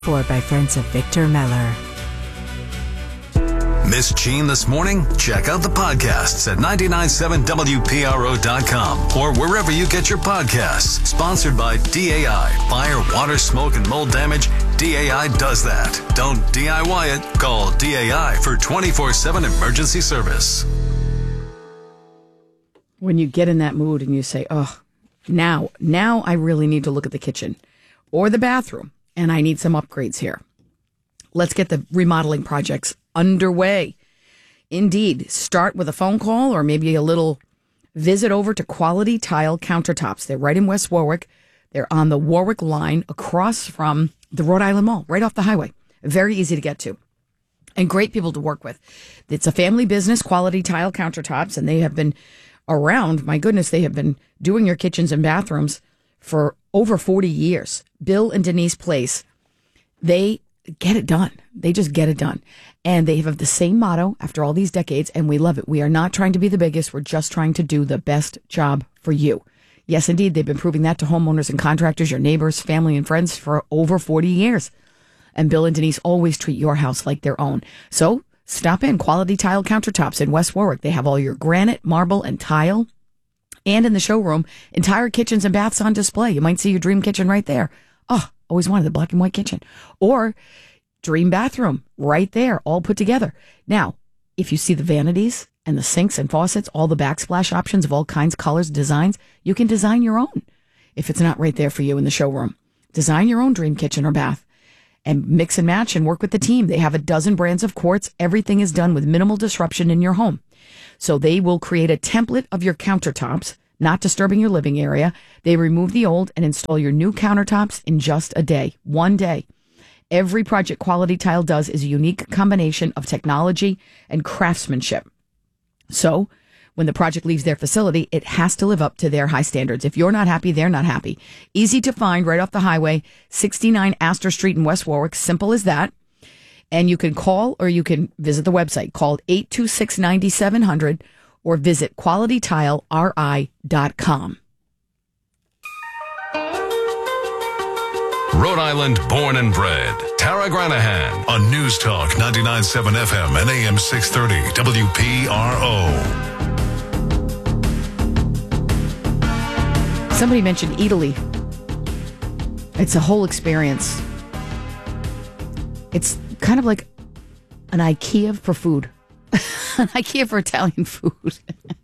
For by friends of Victor Meller. Miss Jean this morning? Check out the podcasts at 997WPRO.com or wherever you get your podcasts. Sponsored by DAI. Fire, water, smoke, and mold damage. DAI does that. Don't DIY it. Call DAI for 24/7 emergency service. When you get in that mood and you say, oh, now I really need to look at the kitchen or the bathroom and I need some upgrades here. Let's get the remodeling projects underway. Indeed, start with a phone call or maybe a little visit over to Quality Tile Countertops. They're right in West Warwick. They're on the Warwick line across from the Rhode Island Mall, right off the highway. Very easy to get to and great people to work with. It's a family business, Quality Tile Countertops, and they have been around. My goodness, they have been doing your kitchens and bathrooms for over 40 years. Bill and Denise Place, they get it done. They just get it done. And they have the same motto after all these decades, and we love it. We are not trying to be the biggest. We're just trying to do the best job for you. Yes, indeed, they've been proving that to homeowners and contractors, your neighbors, family, and friends for over 40 years. And Bill and Denise always treat your house like their own. So stop in Quality Tile Countertops in West Warwick. They have all your granite, marble, and tile. And in the showroom, entire kitchens and baths on display. You might see your dream kitchen right there. Oh, always wanted the black and white kitchen. Or dream bathroom right there, all put together. Now, if you see the vanities and the sinks and faucets, all the backsplash options of all kinds, colors, designs, you can design your own if it's not right there for you in the showroom. Design your own dream kitchen or bath and mix and match and work with the team. They have a dozen brands of quartz. Everything is done with minimal disruption in your home. So they will create a template of your countertops, not disturbing your living area. They remove the old and install your new countertops in just a day, 1 day. Every project Quality Tile does is a unique combination of technology and craftsmanship. So when the project leaves their facility, it has to live up to their high standards. If you're not happy, they're not happy. Easy to find right off the highway, 69 Astor Street in West Warwick. Simple as that. And you can call or you can visit the website called 826-9700 or visit qualitytileri.com. Rhode Island born and bred. Tara Granahan on News Talk 99.7 FM and AM 630 WPRO. Somebody mentioned Italy. It's a whole experience. It's kind of like an IKEA for food. An IKEA for Italian food.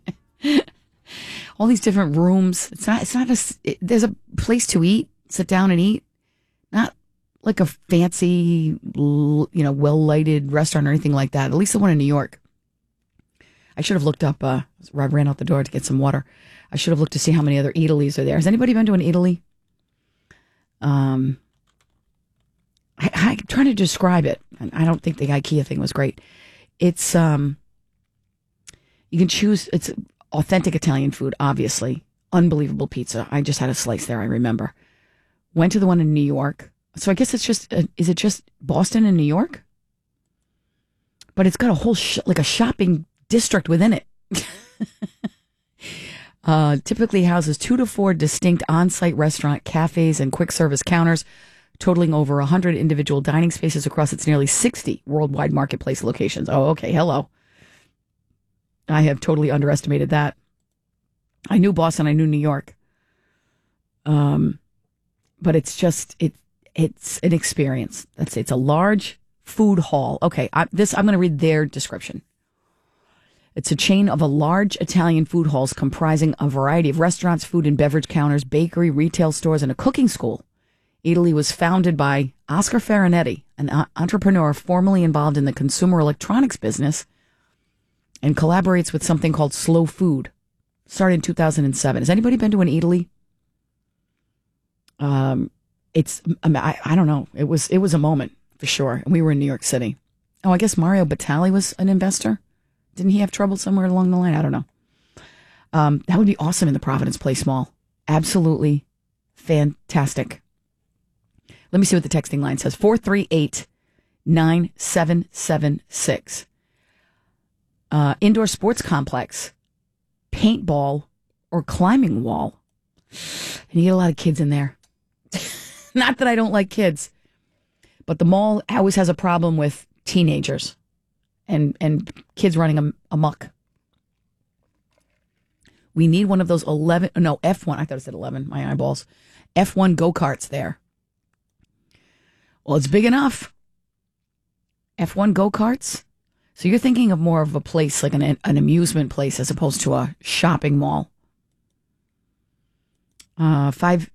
All these different rooms. There's a place to eat, sit down and eat. Not like a fancy, well-lighted restaurant or anything like that. At least the one in New York. I should have looked up, I ran out the door to get some water. I should have looked to see how many other Italys are there. Has anybody been to an Italy? I'm trying to describe it. I don't think the IKEA thing was great. It's, you can choose, it's authentic Italian food, obviously. Unbelievable pizza. I just had a slice there, I remember. Went to the one in New York. So I guess it's just, is it just Boston and New York? But it's got a whole, like a shopping district within it. Typically houses 2 to 4 distinct on-site restaurant, cafes, and quick service counters, totaling over 100 individual dining spaces across its nearly 60 worldwide marketplace locations. Oh, okay. Hello. I have totally underestimated that. I knew Boston. I knew New York. But it's just, it's an experience. It's a large food hall. Okay. I'm going to read their description. It's a chain of a large Italian food halls comprising a variety of restaurants, food and beverage counters, bakery, retail stores, and a cooking school. Italy was founded by Oscar Farinetti, an entrepreneur formerly involved in the consumer electronics business, and collaborates with something called Slow Food. Started in 2007. Has anybody been to an Italy? I don't know. It was a moment for sure. And we were in New York City. Oh, I guess Mario Batali was an investor. Didn't he have trouble somewhere along the line? I don't know. That would be awesome in the Providence Place Mall. Absolutely fantastic. Let me see what the texting line says. 438-9776. Indoor sports complex, paintball, or climbing wall. And you get a lot of kids in there. Not that I don't like kids, But the mall always has a problem with teenagers and kids running amok. We need one of those F1. I thought it said 11. My eyeballs. F1 go-karts there. Well, it's big enough. F1 go-karts. So you're thinking of more of a place like an amusement place as opposed to a shopping mall. All right.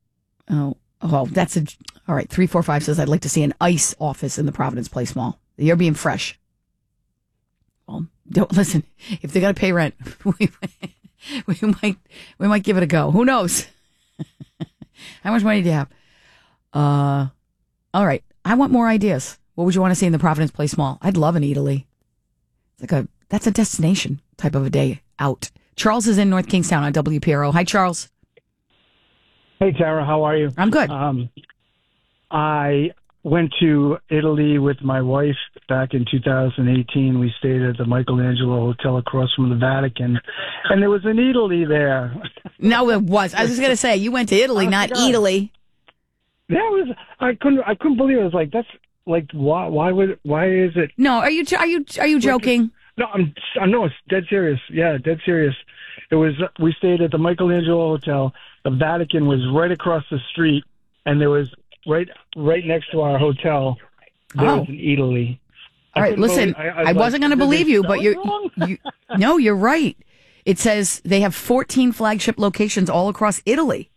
345 says I'd like to see an ICE office in the Providence Place Mall. You're being fresh. Well, don't listen. If they got to pay rent, we might give it a go. Who knows? How much money do you have? All right. I want more ideas. What would you want to see in the Providence Place Mall? I'd love an Eataly. That's a destination type of a day out. Charles is in North Kingstown on WPRO. Hi, Charles. Hey, Tara. How are you? I'm good. I went to Italy with my wife back in 2018. We stayed at the Michelangelo Hotel across from the Vatican, and there was an Eataly there. No, it was. I was just going to say, you went to Italy, not Eataly. I couldn't believe it. I was like, that's like, why is it? No, are you joking? No, no, it's dead serious. Yeah, dead serious. We stayed at the Michelangelo Hotel. The Vatican was right across the street, and there was right next to our hotel, there was an Eataly. All right, listen, I wasn't going to believe you, but no, you're right. It says they have 14 flagship locations all across Italy.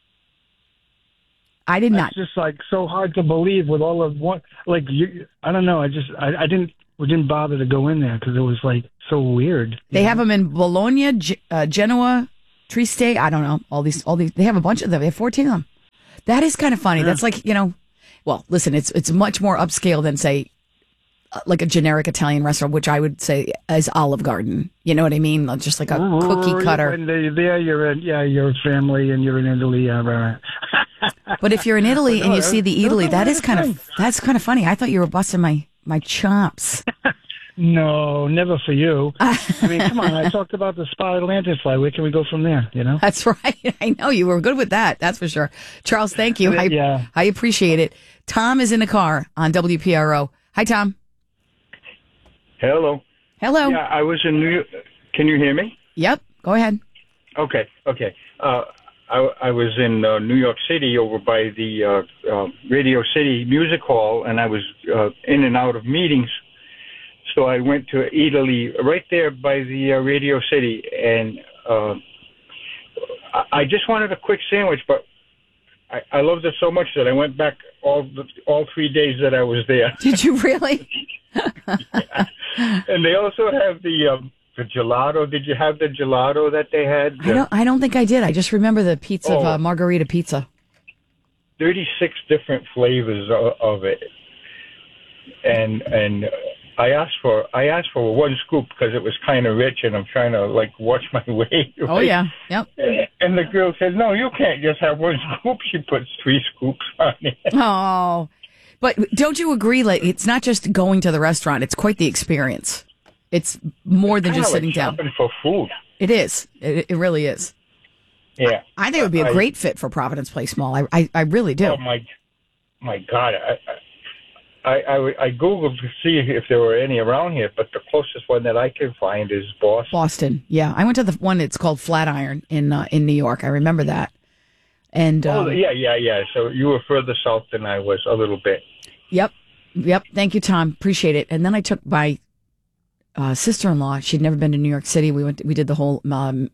I did not. It's just like so hard to believe with all of what, like, I don't know. We didn't bother to go in there because it was like so weird. They have them in Bologna, Genoa, Trieste. I don't know. All these. They have a bunch of them. They have 14 of them. That is kind of funny. Yeah. That's like, well, listen, it's much more upscale than, say, like a generic Italian restaurant, which I would say is Olive Garden. You know what I mean? Just like a cookie cutter. When you're a family and you're in Italy. But if you're in Italy and you see the Eataly, that's kind of funny. I thought you were busting my chops. No, never for you. I mean, come on. I talked about the spotted lanternfly. Where can we go from there? That's right. I know you were good with that. That's for sure. Charles, thank you. I appreciate it. Tom is in the car on WPRO. Hi, Tom. Hello. Hello. Yeah, I was in New York. Can you hear me? Yep. Go ahead. Okay. I was in New York City over by the Radio City Music Hall, and I was in and out of meetings. So I went to Italy right there by the Radio City, and I just wanted a quick sandwich, but I loved it so much that I went back all 3 days that I was there. Did you really? Yeah. And they also have the gelato. Did you have the gelato that they had? I don't think I did. I just remember the pizza, margarita pizza. 36 different flavors of it, and I asked for one scoop because it was kind of rich, and I'm trying to watch my weight. Right? Oh yeah, yep. And the girl said, "No, you can't just have one scoop." She puts 3 scoops on it. Oh, but don't you agree? Like, it's not just going to the restaurant; it's quite the experience. It's more than just sitting down. Shopping for food. It is. It really is. Yeah, I think it would be a great fit for Providence Place Mall. I really do. Oh my God! I Googled to see if there were any around here, but the closest one that I can find is Boston. Boston, yeah. I went to the one. It's called Flatiron in New York. I remember that. And yeah. So you were further south than I was, a little bit. Yep. Thank you, Tom. Appreciate it. And then I took my sister-in-law. She'd never been to New York City. We did the whole,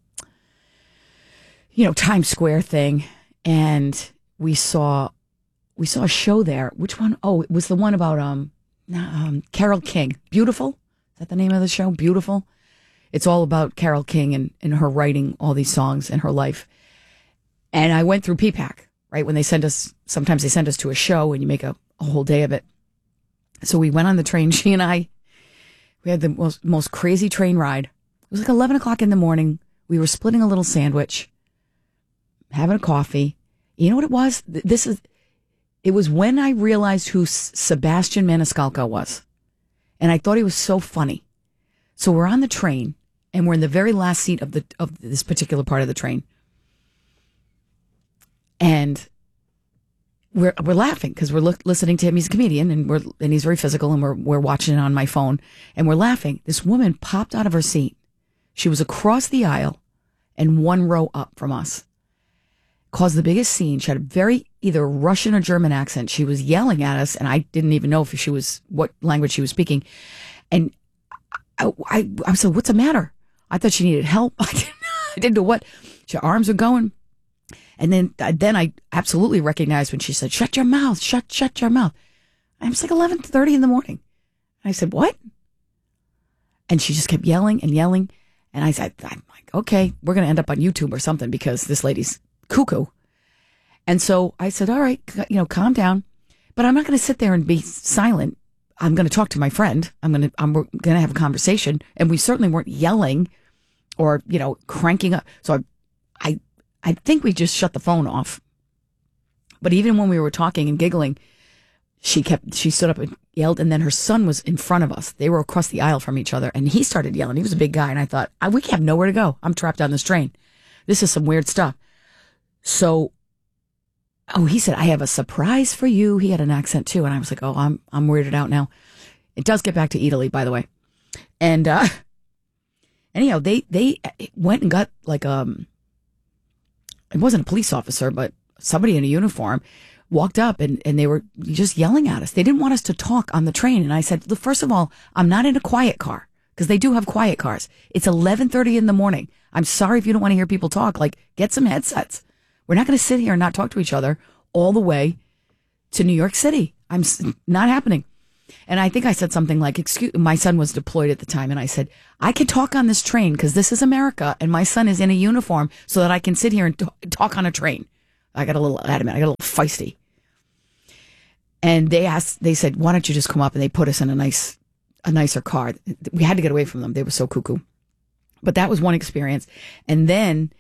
Times Square thing, and we saw a show there. Which one? Oh, it was the one about Carole King. Beautiful? Is that the name of the show? Beautiful? It's all about Carole King and her writing all these songs and her life. And I went through PPAC, right? When sometimes they send us to a show and you make a whole day of it. So we went on the train, she and I. We had the most crazy train ride. It was like 11 o'clock in the morning. We were splitting a little sandwich, having a coffee. You know what it was? It was when I realized who Sebastian Maniscalco was. And I thought he was so funny. So we're on the train, and we're in the very last seat of this particular part of the train. And we're laughing because we're listening to him. He's a comedian and he's very physical, and we're watching it on my phone and we're laughing. This woman popped out of her seat. She was across the aisle and one row up from us. Caused the biggest scene. She had a very either Russian or German accent. She was yelling at us, and I didn't even know what language she was speaking. And I said, "What's the matter?" I thought she needed help. I didn't know what. Her arms were going. And then I absolutely recognized when she said, "Shut your mouth, shut your mouth." And it was like 11:30 in the morning. And I said, "What?" And she just kept yelling and yelling. And I said, "I'm like, okay, we're going to end up on YouTube or something because this lady's cuckoo." And so I said, "All right, calm down, but I'm not going to sit there and be silent. I'm going to talk to my friend. I'm going to have a conversation." And we certainly weren't yelling or, cranking up. So I think we just shut the phone off. But even when we were talking and giggling, she stood up and yelled. And then her son was in front of us. They were across the aisle from each other. And he started yelling. He was a big guy. And I thought, we have nowhere to go. I'm trapped on this train. This is some weird stuff. So, he said, "I have a surprise for you." He had an accent too. And I was like, I'm weirded out now. It does get back to Italy, by the way. And, anyhow, they went and got like, it wasn't a police officer, but somebody in a uniform walked up and they were just yelling at us. They didn't want us to talk on the train. And I said, "Look, first of all, I'm not in a quiet car because they do have quiet cars. It's 11:30 in the morning. I'm sorry if you don't want to hear people talk. Like, get some headsets. We're not going to sit here and not talk to each other all the way to New York City. Not happening." And I think I said something like, my son was deployed at the time. And I said, "I can talk on this train because this is America and my son is in a uniform so that I can sit here and talk on a train." I got a little adamant. I got a little feisty. And they said, "Why don't you just come up?" And they put us in a nicer car. We had to get away from them. They were so cuckoo. But that was one experience. And then,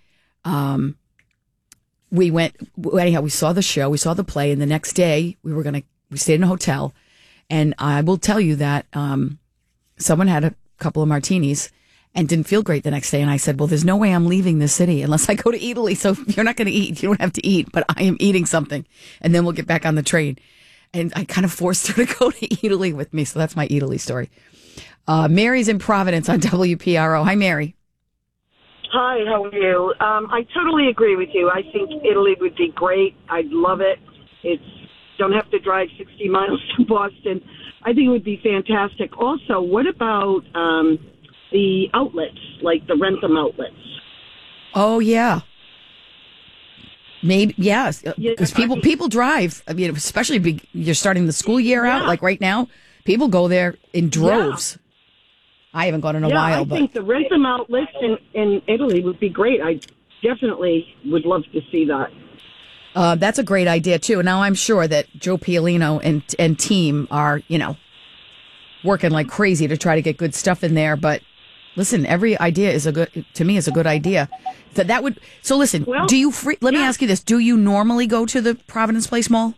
we saw the show, we saw the play. And the next day we stayed in a hotel. And I will tell you that someone had a couple of martinis and didn't feel great the next day. And I said, "Well, there's no way I'm leaving this city unless I go to Italy. So you're not going to eat. You don't have to eat, but I am eating something. And then we'll get back on the train." And I kind of forced her to go to Italy with me. So that's my Italy story. Mary's in Providence on WPRO. Hi, Mary. Hi, how are you? I totally agree with you. I think Italy would be great. I'd love it. Don't have to drive 60 miles to Boston. I think it would be fantastic. Also, what about the outlets, like the Rentham outlets? Oh, yeah. Maybe, yes. Because people drive. I mean, especially you're starting the school year out, like right now. People go there in droves. Yeah. I haven't gone in a while. I think the Rentham outlets in Italy would be great. I definitely would love to see that. That's a great idea, too. Now, I'm sure that Joe Piolino and team are, working like crazy to try to get good stuff in there. But listen, every idea is a good idea. So listen, well, let me ask you this. Do you normally go to the Providence Place Mall?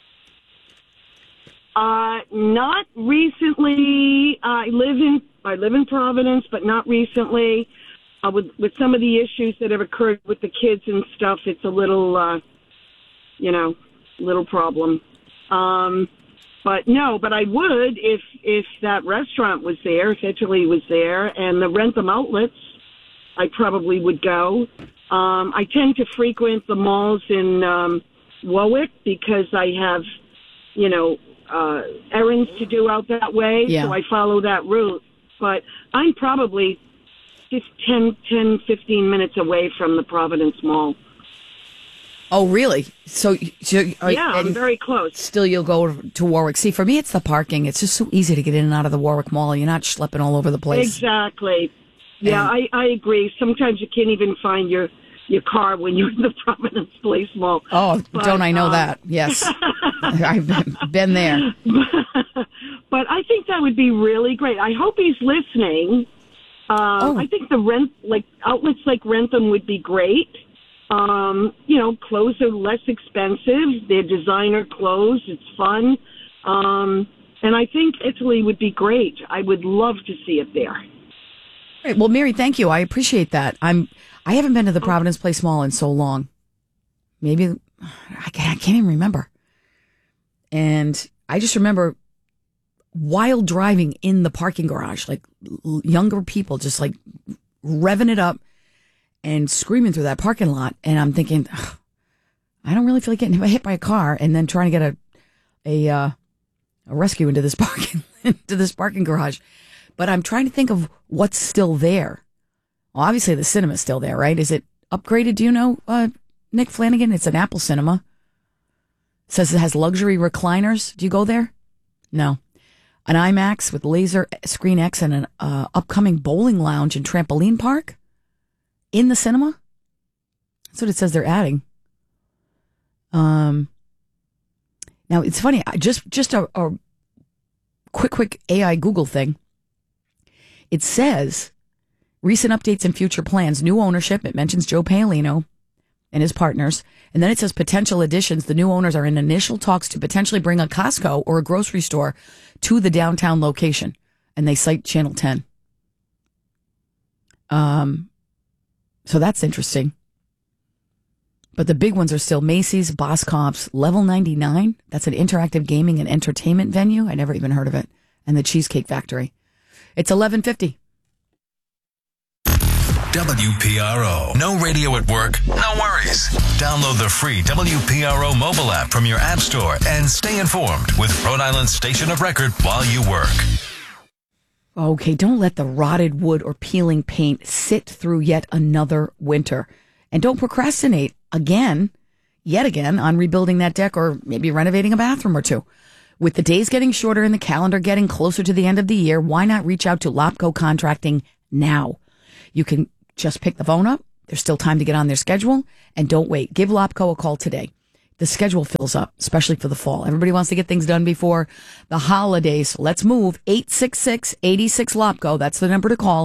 Not recently. I live in Providence, but not recently. With some of the issues that have occurred with the kids and stuff, it's a little, little problem. But I would if that restaurant was there, if Italy was there, and the Rentham outlets, I probably would go. I tend to frequent the malls in Warwick because I have, errands to do out that way, so I follow that route. But I'm probably just 10, 15 minutes away from the Providence Mall. Oh, really? So I'm very close. Still, you'll go to Warwick. See, for me, it's the parking. It's just so easy to get in and out of the Warwick Mall. You're not schlepping all over the place. Exactly. Yeah, I agree. Sometimes you can't even find your car when you're in the Providence Place Mall. Oh, but, don't I know that? Yes. I've been there. But I think that would be really great. I hope he's listening. I think outlets like Rentham would be great. Clothes are less expensive. They're designer clothes. It's fun. And I think Italy would be great. I would love to see it there. Right. Well, Mary, thank you. I appreciate that. I haven't been to the Providence Place Mall in so long. Maybe I can't even remember. And I just remember while driving in the parking garage, like younger people just like revving it up and screaming through that parking lot. And I'm thinking, I don't really feel like getting hit by a car and then trying to get a rescue into this parking garage. But I'm trying to think of what's still there. Well, obviously the cinema's still there, right? Is it upgraded? Do you know, Nick Flanagan? It's an Apple Cinema. It says it has luxury recliners. Do you go there? No. An IMAX with laser screen X and an upcoming bowling lounge and trampoline park in the cinema. That's what it says they're adding. Now it's funny. Just a quick AI Google thing. It says recent updates and future plans, new ownership. It mentions Joe Paolino and his partners. And then it says potential additions. The new owners are in initial talks to potentially bring a Costco or a grocery store to the downtown location. And they cite Channel 10. So that's interesting. But the big ones are still Macy's, Boscov's, Level 99. That's an interactive gaming and entertainment venue. I never even heard of it. And the Cheesecake Factory. It's 11:50. WPRO. No radio at work? No worries. Download the free WPRO mobile app from your app store and stay informed with Rhode Island's station of record while you work. Okay, don't let the rotted wood or peeling paint sit through yet another winter. And don't procrastinate yet again, on rebuilding that deck or maybe renovating a bathroom or two. With the days getting shorter and the calendar getting closer to the end of the year, why not reach out to Lopco Contracting now? You can just pick the phone up. There's still time to get on their schedule. And don't wait. Give Lopco a call today. The schedule fills up, especially for the fall. Everybody wants to get things done before the holidays. Let's move. 866-86-LOPCO. That's the number to call.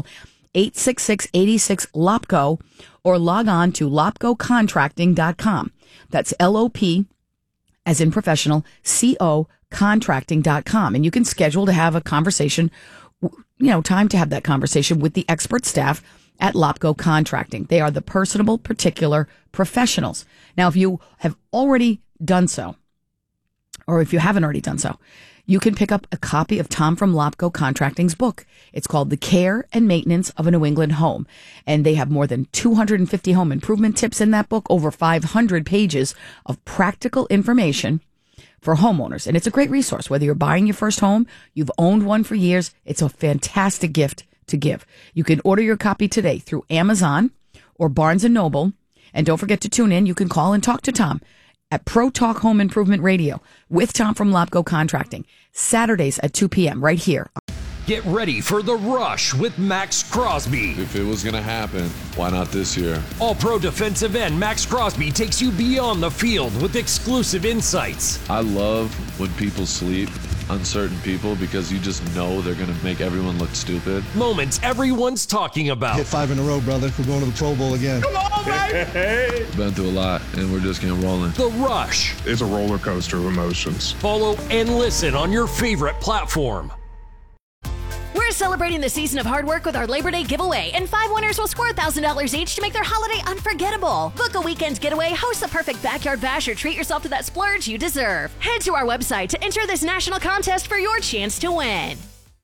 866-86-LOPCO. Or log on to lopcocontracting.com. That's LOP, as in professional, CO, contracting.com. And you can schedule to have a conversation, time to have that conversation with the expert staff at Lopco Contracting. They are the personable, particular professionals. Now, if you have already done so, or if you haven't already done so, you can pick up a copy of Tom from Lopco Contracting's book. It's called The Care and Maintenance of a New England Home. And they have more than 250 home improvement tips in that book, over 500 pages of practical information for homeowners. And it's a great resource. Whether you're buying your first home, you've owned one for years, it's a fantastic gift to give. You can order your copy today through Amazon or Barnes & Noble. And don't forget to tune in. You can call and talk to Tom at Pro Talk Home Improvement Radio with Tom from Lopco Contracting, Saturdays at 2 p.m. right here. Get ready for The Rush with Max Crosby. If it was going to happen, why not this year? All-Pro defensive end Max Crosby takes you beyond the field with exclusive insights. I love when people sleep on certain people because you just know they're going to make everyone look stupid. Moments everyone's talking about. Hit 5 in a row, brother. We're going to the Pro Bowl again. Come on, baby! Been through a lot, and we're just getting rolling. The Rush. It's a roller coaster of emotions. Follow and listen on your favorite platform. We're celebrating the season of hard work with our Labor Day giveaway, and 5 winners will score $1,000 each to make their holiday unforgettable. Book a weekend getaway, host the perfect backyard bash, or treat yourself to that splurge you deserve. Head to our website to enter this national contest for your chance to win.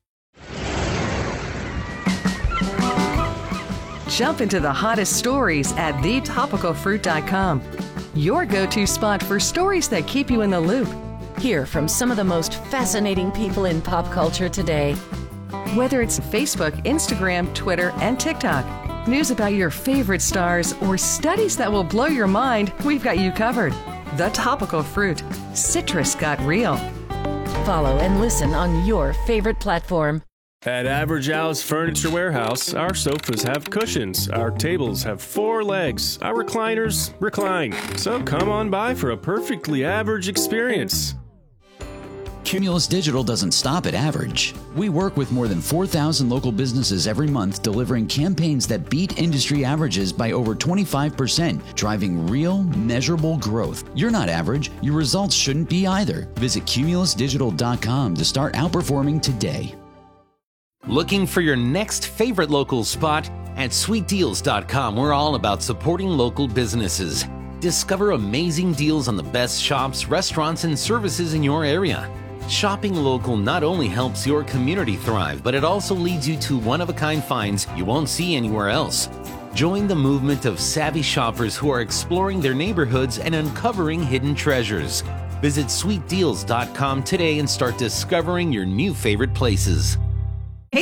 Jump into the hottest stories at thetopicalfruit.com. Your go-to spot for stories that keep you in the loop. Hear from some of the most fascinating people in pop culture today. Whether it's Facebook, Instagram, Twitter, and TikTok, news about your favorite stars, or studies that will blow your mind, we've got you covered. The Topical Fruit. Citrus got real. Follow and listen on your favorite platform. At Average Al's Furniture Warehouse, our sofas have cushions, our tables have 4 legs, our recliners recline. So come on by for a perfectly average experience. Cumulus Digital doesn't stop at average. We work with more than 4,000 local businesses every month, delivering campaigns that beat industry averages by over 25%, driving real, measurable growth. You're not average. Your results shouldn't be either. Visit cumulusdigital.com to start outperforming today. Looking for your next favorite local spot? At sweetdeals.com, we're all about supporting local businesses. Discover amazing deals on the best shops, restaurants, and services in your area. Shopping local not only helps your community thrive, but it also leads you to one-of-a-kind finds you won't see anywhere else. Join the movement of savvy shoppers who are exploring their neighborhoods and uncovering hidden treasures. Visit sweetdeals.com today and start discovering your new favorite places.